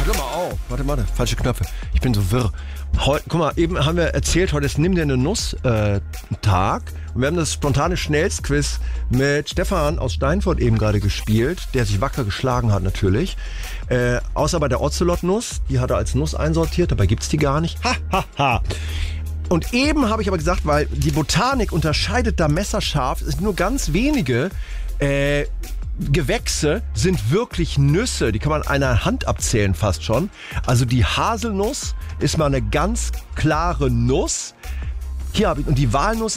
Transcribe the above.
hör mal auf. Warte, falsche Knöpfe. Ich bin so wirr. Guck mal, eben haben wir erzählt, heute ist Nimm dir eine Nuss Tag. Und wir haben das spontane Schnellstquiz mit Stefan aus Steinfurt eben gerade gespielt, der sich wacker geschlagen hat natürlich. Außer bei der Ocelot-Nuss, die hat er als Nuss einsortiert, dabei gibt's die gar nicht. Ha. Und eben habe ich aber gesagt, weil die Botanik unterscheidet da messerscharf, es sind nur ganz wenige Gewächse sind wirklich Nüsse, die kann man an einer Hand abzählen fast schon. Also die Haselnuss ist mal eine ganz klare Nuss. Hier habe ich, und die Walnuss